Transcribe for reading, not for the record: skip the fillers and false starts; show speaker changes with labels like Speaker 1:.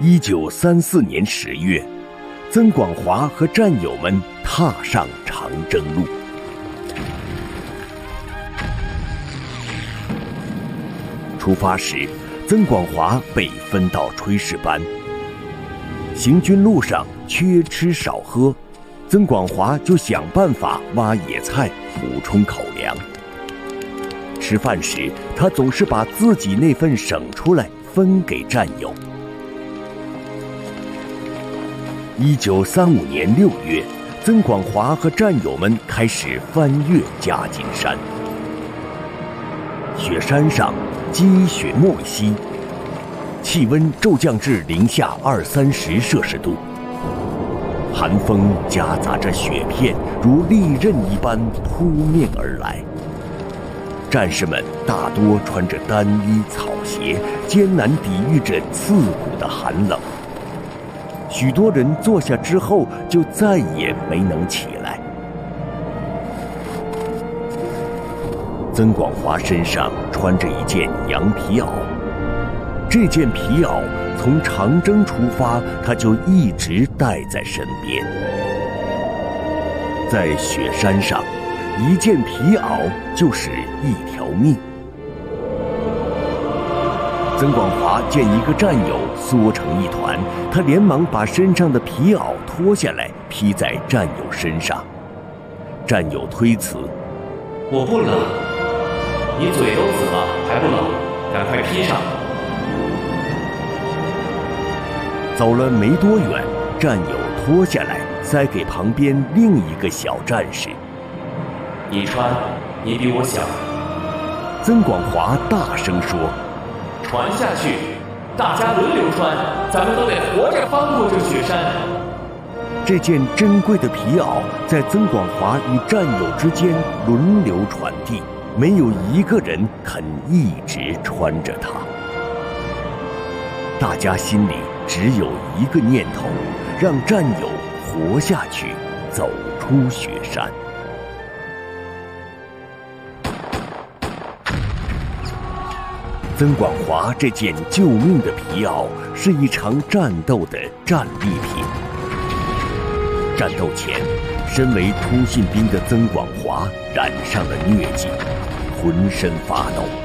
Speaker 1: 1934年10月，曾广华和战友们踏上长征路。出发时，曾广华被分到炊事班。行军路上缺吃少喝，曾广华就想办法挖野菜补充口粮。吃饭时，他总是把自己那份省出来分给战友。1935年6月，曾广华和战友们开始翻越夹金山。雪山上积雪没息，气温骤降至零下20-30摄氏度，寒风夹杂着雪片如利刃一般扑面而来。战士们大多穿着单衣草鞋，艰难抵御着刺骨的寒冷。许多人坐下之后就再也没能起来。曾广华身上穿着一件羊皮袄，这件皮袄从长征出发，他就一直带在身边。在雪山上，一件皮袄就是一条命。曾广华见一个战友缩成一团，他连忙把身上的皮袄脱下来披在战友身上。战友推辞：“
Speaker 2: 我不冷，你嘴都紫了还不冷，赶快披上。”
Speaker 1: 走了没多远，战友脱下来塞给旁边另一个小战士：“
Speaker 2: 你穿，你比我小。”
Speaker 1: 曾广华大声说：“
Speaker 2: 传下去，大家轮流穿，咱们都得活着翻过这雪山。”
Speaker 1: 这件珍贵的皮袄在曾广华与战友之间轮流传递，没有一个人肯一直穿着它。大家心里只有一个念头，让战友活下去，走出雪山。曾广华这件救命的皮袄是一场战斗的战利品。战斗前，身为通信兵的曾广华染上了疟疾，浑身发抖。